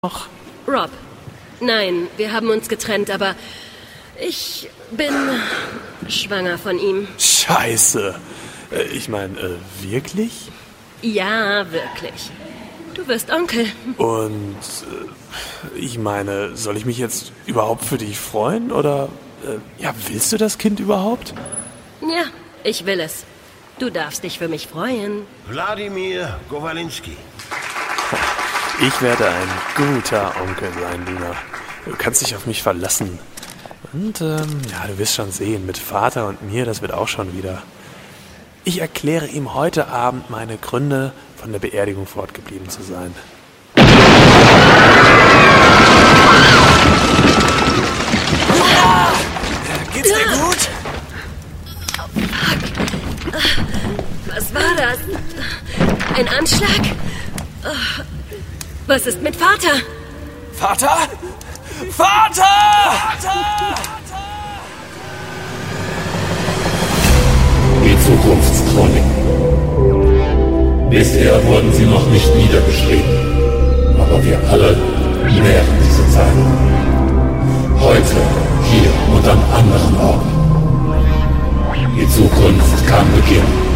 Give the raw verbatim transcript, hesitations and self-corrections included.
noch? Rob. Nein, wir haben uns getrennt, aber ich bin schwanger von ihm. Scheiße. Äh, ich meine, äh, wirklich? Ja, wirklich. Du wirst Onkel. Und äh, ich meine, soll ich mich jetzt überhaupt für dich freuen? Oder, äh, ja, willst du das Kind überhaupt? Ja, ich will es. Du darfst dich für mich freuen. Wladimir Gowalinski. Ich werde ein guter Onkel sein, Luna. Du kannst dich auf mich verlassen. Und, ähm, ja, du wirst schon sehen, mit Vater und mir, das wird auch schon wieder. Ich erkläre ihm heute Abend meine Gründe, von der Beerdigung fortgeblieben zu sein. Geht's dir gut? Oh, fuck. Was war das? Ein Anschlag? Was ist mit Vater? Vater? Vater! Vater! Die Zukunftschronik. Bisher wurden sie noch nicht niedergeschrieben, aber wir alle nähren diese Zeit. Heute, hier und an anderen Orten. Die Zukunft kann beginnen.